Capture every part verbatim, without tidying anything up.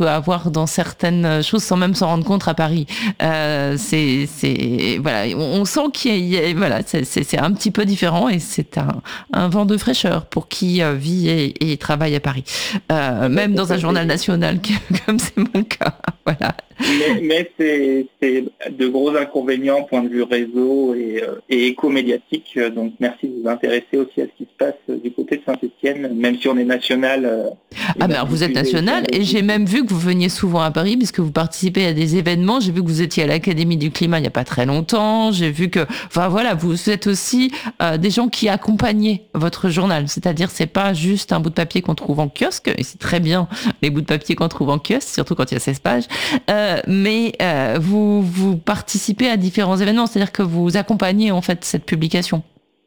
peut avoir dans certaines choses sans même s'en rendre compte à Paris. Euh, c'est, c'est, voilà, on, on sent qu'il y a, voilà, c'est, c'est, c'est un petit peu différent et c'est un, un vent de fraîcheur pour qui euh, vit et, et travaille à Paris. Euh, même dans un journal national comme c'est mon cas. Voilà. Mais, mais c'est, c'est de gros inconvénients point de vue réseau et, euh, et éco-médiatique. Donc merci de vous intéresser aussi à ce qui se passe du côté de Saint-Étienne, même si on est national. Euh, ah mais alors vous êtes national et j'ai même vu que vous veniez souvent à Paris puisque vous participez à des événements. J'ai vu que vous étiez à l'Académie du Climat il n'y a pas très longtemps. J'ai vu que, enfin voilà, vous êtes aussi euh, des gens qui accompagnaient votre journal. C'est-à-dire c'est pas juste un bout de papier qu'on trouve en kiosque et c'est très bien les bouts de papier qu'on trouve en kiosque, surtout quand il y a seize pages. Euh, mais euh, vous, vous participez à différents événements, c'est-à-dire que vous accompagnez en fait cette publication.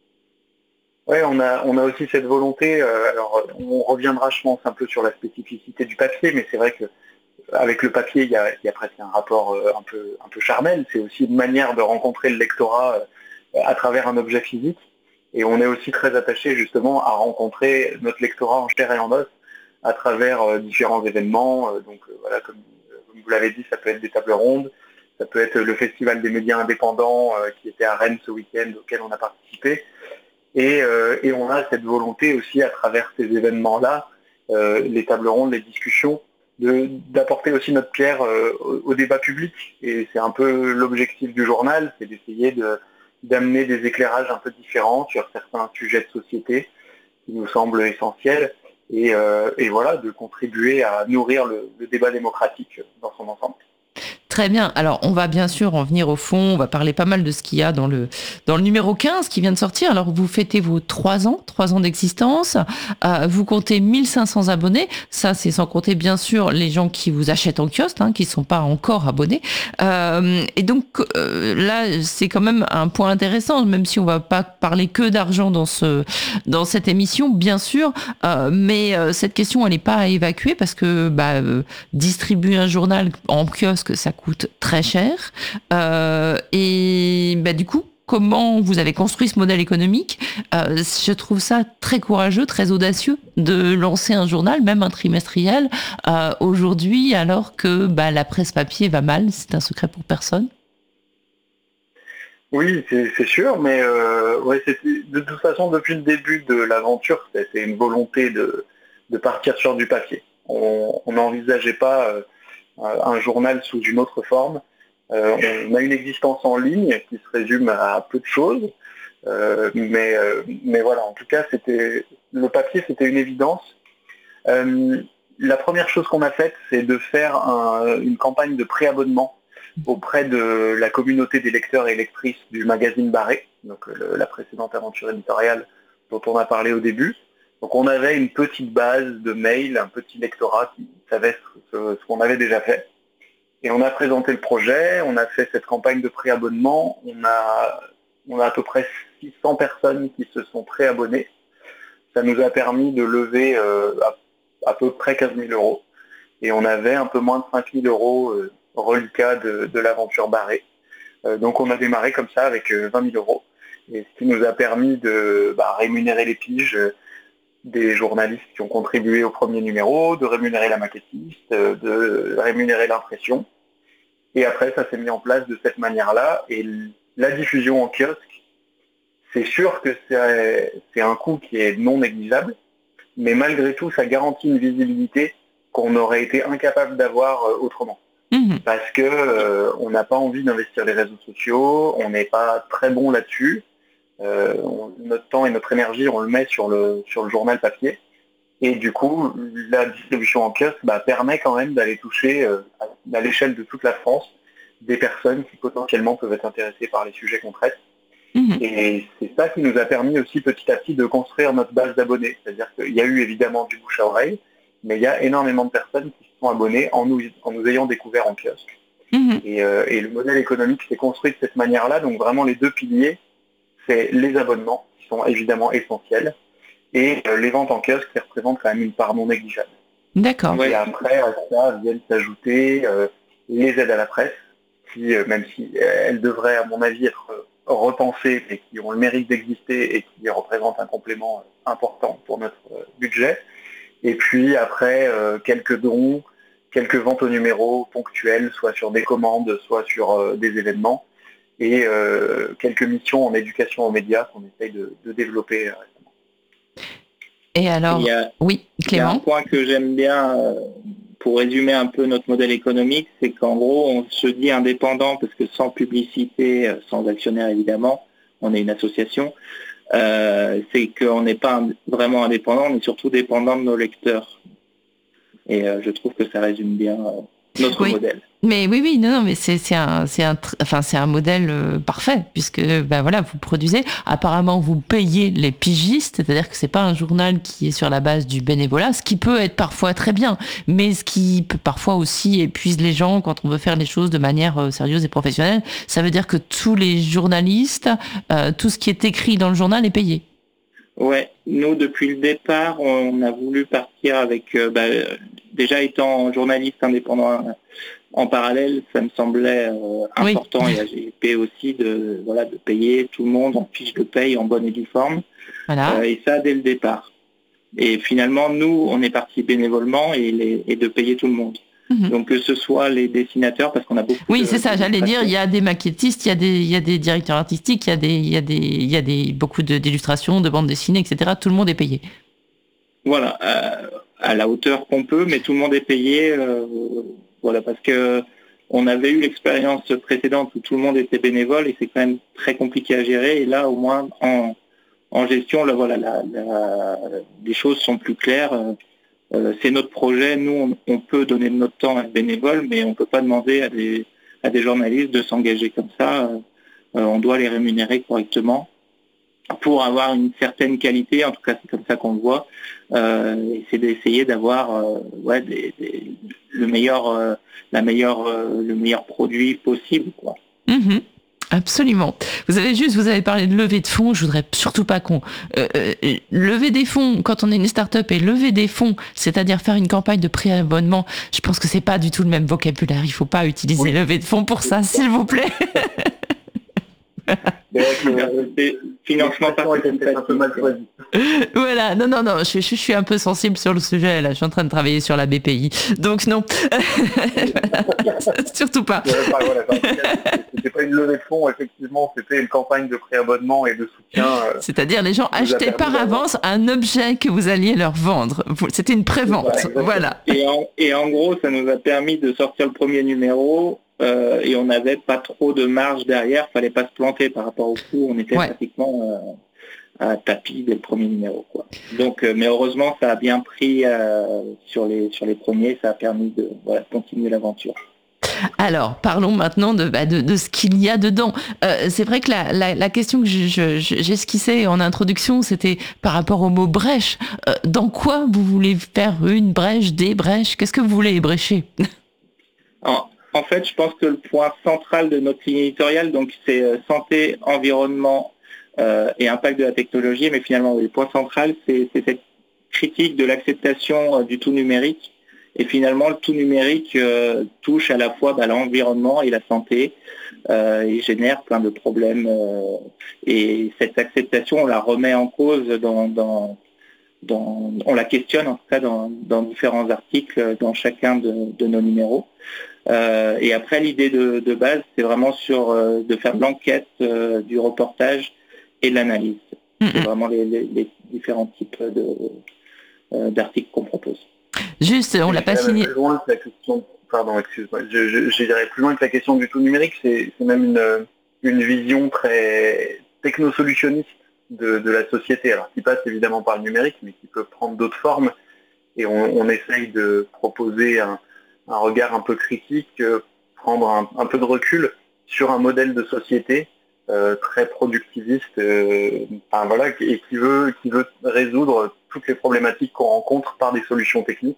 Oui, on a, on a aussi cette volonté, euh, alors on reviendra je pense un peu sur la spécificité du papier, mais c'est vrai que avec le papier, il y a, il y a presque un rapport euh, un peu, un peu charnel, c'est aussi une manière de rencontrer le lectorat euh, à travers un objet physique, et on est aussi très attaché justement à rencontrer notre lectorat en chair et en os à travers euh, différents événements, euh, donc euh, voilà, comme Comme vous l'avez dit, ça peut être des tables rondes, ça peut être le Festival des médias indépendants euh, qui était à Rennes ce week-end auquel on a participé. Et, euh, et on a cette volonté aussi à travers ces événements-là, euh, les tables rondes, les discussions, de, d'apporter aussi notre pierre euh, au, au débat public. Et c'est un peu l'objectif du journal, c'est d'essayer de, d'amener des éclairages un peu différents sur certains sujets de société qui nous semblent essentiels. Et, euh, et voilà, de contribuer à nourrir le, le débat démocratique dans son ensemble. Très bien. Alors, on va bien sûr en venir au fond. On va parler pas mal de ce qu'il y a dans le, dans le numéro quinze qui vient de sortir. Alors, vous fêtez vos trois ans, trois ans d'existence. Euh, vous comptez mille cinq cents abonnés. Ça, c'est sans compter, bien sûr, les gens qui vous achètent en kiosque, hein, qui sont pas encore abonnés. Euh, et donc, euh, là, c'est quand même un point intéressant, même si on va pas parler que d'argent dans ce, dans cette émission, bien sûr. Euh, mais euh, cette question, elle n'est pas à évacuer parce que, bah, euh, distribuer un journal en kiosque, ça coûte coûte très cher. Euh, et bah, du coup, comment vous avez construit ce modèle économique? euh, Je trouve ça très courageux, très audacieux de lancer un journal, même un trimestriel, euh, aujourd'hui, alors que bah, la presse papier va mal. C'est un secret pour personne. Oui, c'est, c'est sûr, mais euh, ouais, c'était, de toute façon, depuis le début de l'aventure, c'était une volonté de, de partir sur du papier. On n'envisageait pas euh, un journal sous une autre forme. Euh, on a une existence en ligne qui se résume à peu de choses, euh, mais, euh, mais voilà, en tout cas, c'était le papier, c'était une évidence. Euh, la première chose qu'on a faite, c'est de faire un, une campagne de préabonnement auprès de la communauté des lecteurs et lectrices du magazine Barré, donc le, la précédente aventure éditoriale dont on a parlé au début. Donc on avait une petite base de mails, un petit lectorat qui savait ce, ce qu'on avait déjà fait. Et on a présenté le projet, on a fait cette campagne de préabonnement, on a, on a à peu près six cents personnes qui se sont préabonnées. Ça nous a permis de lever euh, à, à peu près quinze mille euros. Et on avait un peu moins de cinq mille euros euh, reliquat de, de l'aventure Barré. Euh, donc on a démarré comme ça avec euh, vingt mille euros. Et ce qui nous a permis de bah, rémunérer les piges euh, des journalistes qui ont contribué au premier numéro, de rémunérer la maquettiste, euh, de rémunérer l'impression. Et après, ça s'est mis en place de cette manière-là. Et la diffusion en kiosque, c'est sûr que c'est, c'est un coût qui est non négligeable, mais malgré tout, ça garantit une visibilité qu'on aurait été incapable d'avoir euh, autrement. Mmh. Parce que euh, on n'a pas envie d'investir les réseaux sociaux, on n'est pas très bon là-dessus. Euh, on, notre temps et notre énergie, on le met sur le, sur le journal papier. Et du coup, la distribution en kiosque bah, permet quand même d'aller toucher euh, à, à l'échelle de toute la France des personnes qui potentiellement peuvent être intéressées par les sujets qu'on traite. Mmh. Et c'est ça qui nous a permis aussi petit à petit de construire notre base d'abonnés. C'est-à-dire qu'il y a eu évidemment du bouche à oreille, mais il y a énormément de personnes qui se sont abonnées en nous, en nous ayant découvert en kiosque. Mmh. Et, euh, et le modèle économique s'est construit de cette manière-là. Donc vraiment les deux piliers, c'est les abonnements, qui sont évidemment essentiels, et euh, les ventes en kiosque qui représentent quand même une part non négligeable. D'accord. Et après, à ça viennent s'ajouter euh, les aides à la presse, qui, euh, même si elles devraient, à mon avis, être repensées et qui ont le mérite d'exister et qui représentent un complément important pour notre euh, budget. Et puis après, euh, quelques dons, quelques ventes au numéro ponctuelles, soit sur des commandes, soit sur euh, des événements, et euh, quelques missions en éducation aux médias qu'on essaye de, de développer. Et alors, il y a, oui, Clément. Il y a un point que j'aime bien euh, pour résumer un peu notre modèle économique, c'est qu'en gros, on se dit indépendant parce que sans publicité, sans actionnaire évidemment, on est une association, euh, c'est qu'on n'est pas vraiment indépendant, on est surtout dépendant de nos lecteurs. Et euh, je trouve que ça résume bien euh, notre oui. modèle. Mais oui, oui, non, non, mais c'est, c'est un, c'est un, enfin, c'est un modèle euh, parfait puisque, ben voilà, vous produisez. Apparemment, vous payez les pigistes, c'est-à-dire que c'est pas un journal qui est sur la base du bénévolat, ce qui peut être parfois très bien, mais ce qui peut parfois aussi épuise les gens quand on veut faire les choses de manière euh, sérieuse et professionnelle. Ça veut dire que tous les journalistes, euh, tout ce qui est écrit dans le journal est payé. Ouais, nous depuis le départ, on a voulu partir avec, euh, bah, déjà étant journaliste indépendant en parallèle, ça me semblait euh, important, oui. Et à G P aussi, de, voilà, de payer tout le monde en fiche de paye, en bonne et due forme. Voilà. Euh, et ça dès le départ. Et finalement, nous, on est parti bénévolement et, les, et de payer tout le monde. Mmh. Donc que ce soit les dessinateurs, parce qu'on a beaucoup. Oui, de, c'est ça. J'allais dire, il y a des maquettistes, il y a des, il y a des directeurs artistiques, il y a des, il y a des, il y a des beaucoup de, d'illustrations, de bandes dessinées, et cetera. Tout le monde est payé. Voilà, euh, à la hauteur qu'on peut, mais tout le monde est payé. Euh, voilà, parce que on avait eu l'expérience précédente où tout le monde était bénévole et c'est quand même très compliqué à gérer. Et là, au moins en, en gestion, là, voilà, la, la, les choses sont plus claires. Euh, c'est notre projet, nous on, on peut donner de notre temps à être bénévole, mais on ne peut pas demander à des, à des journalistes de s'engager comme ça. Euh, on doit les rémunérer correctement pour avoir une certaine qualité, en tout cas c'est comme ça qu'on le voit, euh, et c'est d'essayer d'avoir euh, ouais, des, des, le meilleur, euh, la meilleure, euh, le meilleur produit possible, quoi. Mmh. Absolument. Vous avez juste, vous avez parlé de levée de fonds. Je voudrais surtout pas qu'on euh, euh, lever des fonds quand on est une start-up et lever des fonds, c'est-à-dire faire une campagne de préabonnement. Je pense que c'est pas du tout le même vocabulaire. Il faut pas utiliser oui. lever de fonds pour ça, s'il vous plaît. Le financement participatif un peu mal choisi. Voilà, non, non, non, je, je, je suis un peu sensible sur le sujet, là, je suis en train de travailler sur la B P I, donc non, surtout pas. Voilà, c'était pas une levée de fonds, effectivement, c'était une campagne de préabonnement et de soutien. Euh, C'est-à-dire les gens achetaient par avance un objet que vous alliez leur vendre, c'était une prévente, voilà. voilà. Et en, et en gros, ça nous a permis de sortir le premier numéro. Euh, et on n'avait pas trop de marge derrière, fallait pas se planter par rapport au coût, on était ouais. pratiquement euh, à tapis dès le premier numéro, quoi. Donc, euh, mais heureusement, ça a bien pris euh, sur les sur les premiers, ça a permis de voilà, continuer l'aventure. Alors, parlons maintenant de, bah, de, de ce qu'il y a dedans. Euh, c'est vrai que la, la, la question que je, je, j'esquissais en introduction, c'était par rapport au mot brèche. Euh, dans quoi vous voulez faire une brèche, des brèches? Qu'est-ce que vous voulez ébrécher? en, en fait, je pense que le point central de notre ligne éditoriale, donc, c'est euh, santé, environnement euh, et impact de la technologie. Mais finalement, le point central, c'est, c'est cette critique de l'acceptation euh, du tout numérique. Et finalement, le tout numérique euh, touche à la fois bah, l'environnement et la santé euh, et génère plein de problèmes. Euh, et cette acceptation, on la remet en cause dans, dans, dans on la questionne en tout cas dans, dans différents articles dans chacun de, de nos numéros. Euh, et après, l'idée de, de base, c'est vraiment sur euh, de faire de l'enquête, euh, du reportage et de l'analyse. Mm-hmm. C'est vraiment les, les, les différents types de, euh, d'articles qu'on propose. Juste, on l'a pas signé. Plus loin que la question, pardon, excuse-moi. Je, je, je dirais plus loin que la question du tout numérique, c'est, c'est même une, une vision très technosolutionniste de, de la société. Alors, qui passe évidemment par le numérique, mais qui peut prendre d'autres formes. Et on, on essaye de proposer un, un regard un peu critique, euh, prendre un, un peu de recul sur un modèle de société euh, très productiviste, euh, enfin, voilà, et qui veut, qui veut résoudre toutes les problématiques qu'on rencontre par des solutions techniques.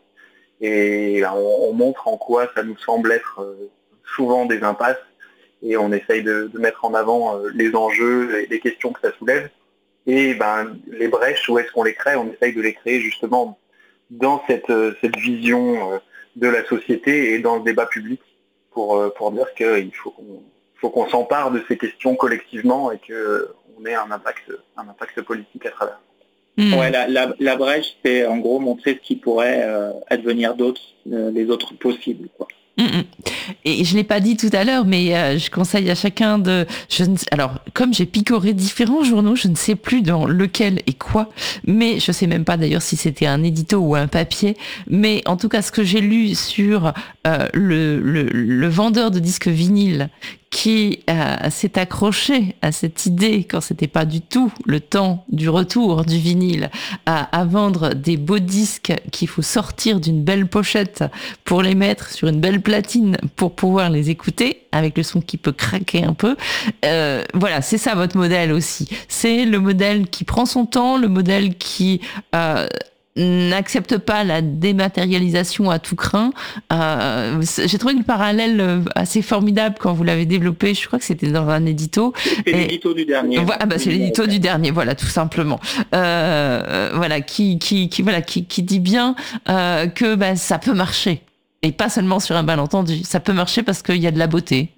Et ben, on, on montre en quoi ça nous semble être euh, souvent des impasses, et on essaye de, de mettre en avant euh, les enjeux et les questions que ça soulève. Et ben, les brèches, où est-ce qu'on les crée? On essaye de les créer justement dans cette, cette vision euh, de la société et dans le débat public pour, euh, pour dire qu'il faut qu'on, faut qu'on s'empare de ces questions collectivement et qu'on ait un impact, un impact politique à travers. Mmh. Ouais, la, la, la brèche, c'est en gros montrer ce qui pourrait euh, advenir d'autres, euh, les autres possibles, quoi. Mmh. Et je l'ai pas dit tout à l'heure, mais euh, je conseille à chacun de. Je ne, alors, comme j'ai picoré différents journaux, je ne sais plus dans lequel et quoi, mais je sais même pas d'ailleurs si c'était un édito ou un papier. Mais en tout cas, ce que j'ai lu sur euh, le, le, le vendeur de disques vinyles qui euh, s'est accroché à cette idée quand c'était pas du tout le temps du retour du vinyle à, à vendre des beaux disques qu'il faut sortir d'une belle pochette pour les mettre sur une belle platine pour pouvoir les écouter avec le son qui peut craquer un peu. Euh, voilà, c'est ça votre modèle aussi. C'est le modèle qui prend son temps, le modèle qui euh, n'accepte pas la dématérialisation à tout crin. Euh, j'ai trouvé le parallèle assez formidable quand vous l'avez développé. Je crois que c'était dans un édito. C'est l'édito du dernier. Voilà, bah, c'est l'édito du dernier, voilà, tout simplement. Euh, voilà, qui, qui, qui, voilà, qui, qui dit bien euh, que bah, ça peut marcher. Et pas seulement sur un malentendu. Ça peut marcher parce qu'il y a de la beauté.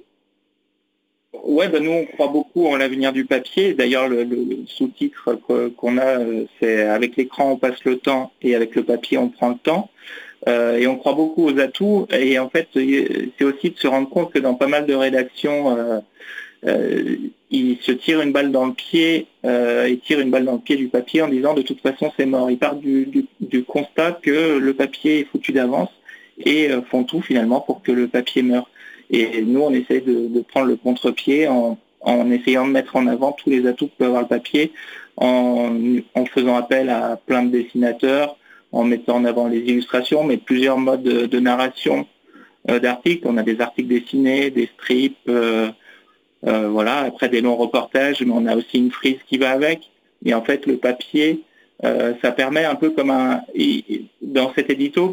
Ouais, ben nous on croit beaucoup en l'avenir du papier. D'ailleurs, le, le, le sous-titre qu'on a, c'est avec l'écran on passe le temps et avec le papier on prend le temps. Euh, et on croit beaucoup aux atouts. Et en fait, c'est aussi de se rendre compte que dans pas mal de rédactions, euh, euh, ils se tirent une balle dans le pied, euh, ils tirent une balle dans le pied du papier en disant de toute façon c'est mort. Ils partent du, du, du constat que le papier est foutu d'avance et euh, font tout finalement pour que le papier meure. Et nous, on essaie de, de prendre le contre-pied en, en essayant de mettre en avant tous les atouts que peut avoir le papier, en, en faisant appel à plein de dessinateurs, en mettant en avant les illustrations, mais plusieurs modes de, de narration euh, d'articles. On a des articles dessinés, des strips, euh, euh, voilà, après des longs reportages, mais on a aussi une frise qui va avec. Et en fait, le papier, euh, ça permet un peu comme un... Dans cet édito,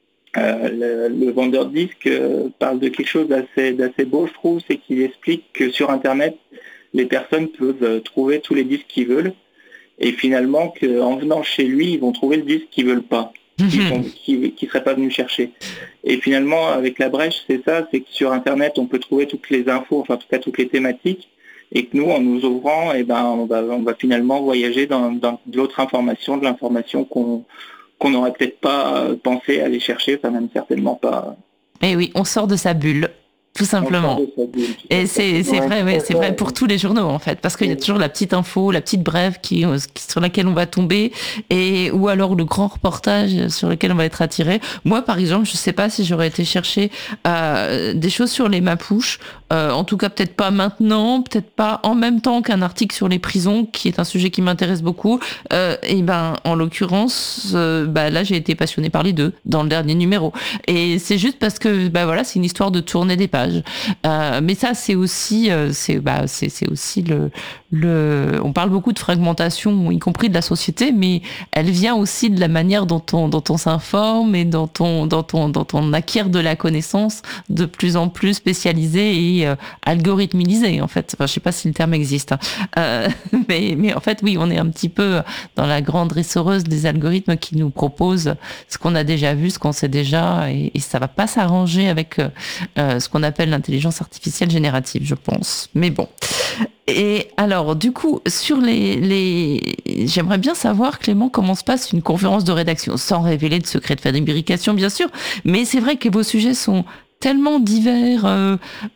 Euh, le, le vendeur de disques euh, parle de quelque chose d'assez, d'assez beau, je trouve, c'est qu'il explique que sur Internet, les personnes peuvent euh, trouver tous les disques qu'ils veulent, et finalement qu'en venant chez lui, ils vont trouver le disque qu'ils veulent pas, qui ne seraient pas venus chercher. Et finalement, avec la brèche, c'est ça, c'est que sur Internet, on peut trouver toutes les infos, enfin en tout cas toutes les thématiques, et que nous, en nous ouvrant, eh ben, on va, on va finalement voyager dans, dans de l'autre information, de l'information qu'on qu'on n'aurait peut-être pas pensé aller chercher, enfin même certainement pas. Et oui, on sort de sa bulle. Tout simplement. Et c'est, c'est vrai, ouais, c'est vrai pour tous les journaux, en fait, parce qu'il y a toujours la petite info, la petite brève qui, qui, sur laquelle on va tomber, et, ou alors le grand reportage sur lequel on va être attiré. Moi, par exemple, je sais pas si j'aurais été chercher euh, des choses sur les Mapouches, euh, en tout cas, peut-être pas maintenant, peut-être pas en même temps qu'un article sur les prisons, qui est un sujet qui m'intéresse beaucoup. Euh, et ben, en l'occurrence, euh, bah, là, j'ai été passionnée par les deux, dans le dernier numéro. Et c'est juste parce que, bah voilà, c'est une histoire de tourner des pages. Euh, mais ça, c'est aussi, euh, c'est, bah, c'est, c'est aussi le, le. On parle beaucoup de fragmentation, y compris de la société, mais elle vient aussi de la manière dont on, dont on s'informe et dont on, dont on, dont on acquiert de la connaissance de plus en plus spécialisée et euh, algorithmisée, en fait. Enfin, je sais pas si le terme existe, hein. euh, mais, mais en fait, oui, on est un petit peu dans la grande essoreuse des algorithmes qui nous proposent ce qu'on a déjà vu, ce qu'on sait déjà, et, et ça va pas s'arranger avec euh, ce qu'on a appelle l'intelligence artificielle générative, je pense. Mais bon. Et alors, du coup, sur les, les... j'aimerais bien savoir, Clément, comment se passe une conférence de rédaction, sans révéler de secrets de fabrication, bien sûr, mais c'est vrai que vos sujets sont tellement divers. Euh,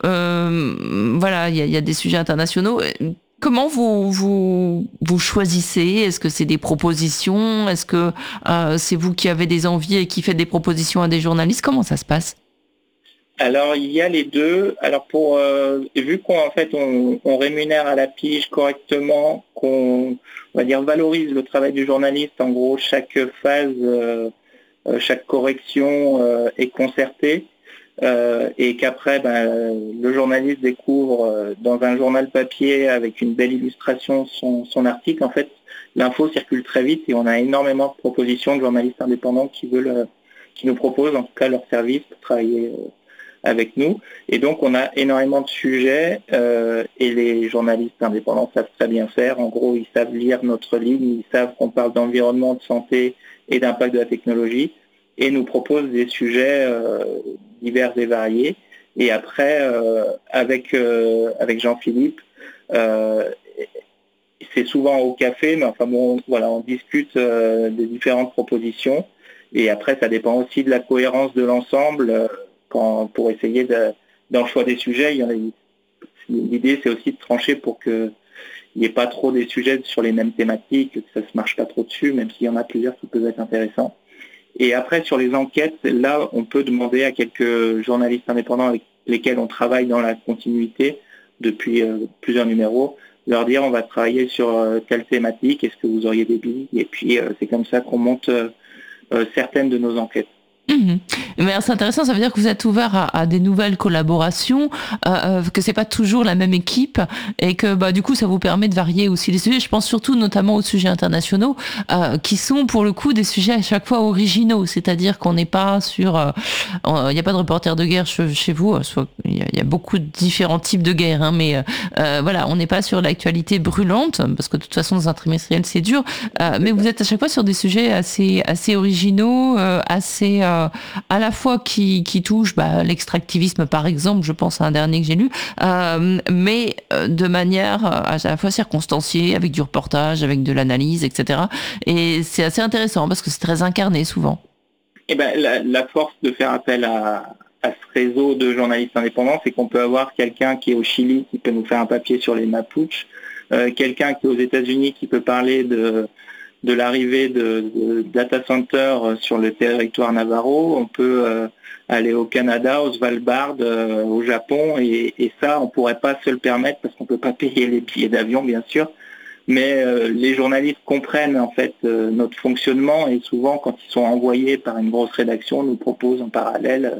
euh, voilà, il y, y a des sujets internationaux. Comment vous, vous, vous choisissez? Est-ce que c'est des propositions? Est-ce que euh, c'est vous qui avez des envies et qui faites des propositions à des journalistes? Comment ça se passe? Alors il y a les deux. Alors pour euh, vu qu'on en fait on, on rémunère à la pige correctement, qu'on on va dire valorise le travail du journaliste, en gros chaque phase, euh, chaque correction euh, est concertée euh, et qu'après ben, le journaliste découvre euh, dans un journal papier avec une belle illustration son, son article. En fait, l'info circule très vite et on a énormément de propositions de journalistes indépendants qui veulent, euh, qui nous proposent en tout cas leur service pour travailler Euh, avec nous. Et donc, on a énormément de sujets euh, et les journalistes indépendants savent très bien faire. En gros, ils savent lire notre ligne, ils savent qu'on parle d'environnement, de santé et d'impact de la technologie et nous proposent des sujets euh, divers et variés. Et après, euh, avec, euh, avec Jean-Philippe, euh, c'est souvent au café, mais enfin bon, voilà, on discute euh, des différentes propositions. Et après, ça dépend aussi de la cohérence de l'ensemble. Euh, quand, pour essayer de, dans le choix des sujets, il y en a, l'idée c'est aussi de trancher pour que il n'y ait pas trop des sujets sur les mêmes thématiques, que ça ne se marche pas trop dessus, même s'il y en a plusieurs qui peuvent être intéressants. Et après, sur les enquêtes, là, on peut demander à quelques journalistes indépendants avec lesquels on travaille dans la continuité depuis euh, plusieurs numéros, leur dire on va travailler sur euh, telle thématique, est-ce que vous auriez des billes? Et puis euh, c'est comme ça qu'on monte euh, euh, certaines de nos enquêtes. Mmh. Mais c'est intéressant, ça veut dire que vous êtes ouvert à, à des nouvelles collaborations, euh, que c'est pas toujours la même équipe et que bah du coup ça vous permet de varier aussi les sujets. Je pense surtout notamment aux sujets internationaux euh, qui sont pour le coup des sujets à chaque fois originaux, c'est-à-dire qu'on n'est pas sur, il euh, n'y a pas de reporter de guerre chez, chez vous, soit il y, y a beaucoup de différents types de guerres, hein, mais euh, voilà, on n'est pas sur l'actualité brûlante parce que de toute façon dans un trimestriel c'est dur, euh, mais vous êtes à chaque fois sur des sujets assez assez originaux, euh, assez euh, à la fois qui, qui touche bah, l'extractivisme par exemple, je pense à un dernier que j'ai lu, euh, mais de manière à la fois circonstanciée, avec du reportage, avec de l'analyse, et cetera. Et c'est assez intéressant parce que c'est très incarné souvent. Et ben, la, la force de faire appel à, à ce réseau de journalistes indépendants, c'est qu'on peut avoir quelqu'un qui est au Chili qui peut nous faire un papier sur les Mapuches, euh, quelqu'un qui est aux États-Unis qui peut parler de de l'arrivée de, de data centers sur le territoire Navarro, on peut euh, aller au Canada, au Svalbard, euh, au Japon, et, et ça, on ne pourrait pas se le permettre parce qu'on ne peut pas payer les billets d'avion, bien sûr, mais euh, les journalistes comprennent en fait euh, notre fonctionnement et souvent, quand ils sont envoyés par une grosse rédaction, nous proposent en parallèle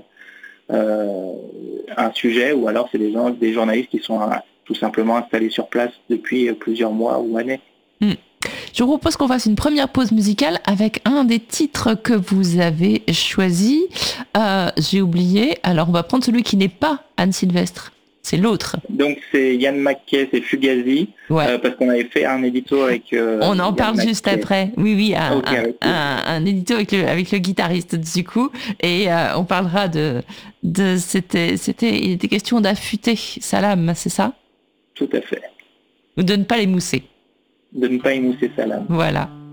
euh, un sujet, ou alors c'est des, gens, des journalistes qui sont euh, tout simplement installés sur place depuis plusieurs mois ou années. Mmh. Je vous propose qu'on fasse une première pause musicale avec un des titres que vous avez choisi. Euh, j'ai oublié. Alors, on va prendre celui qui n'est pas Anne Sylvestre. C'est l'autre. Donc, c'est Yann McKay, c'est Fugazi. Ouais. Euh, parce qu'on avait fait un édito avec... Euh, on en Yann parle McKay. Juste après. Oui, oui, un, okay, un, un, un édito avec le, avec le guitariste, du coup. Et euh, on parlera de... de c'était, c'était, il était question d'affûter sa lame, c'est ça? Tout à fait. Ou de ne pas l'émousser. De ne pas émousser sa lame. Voilà.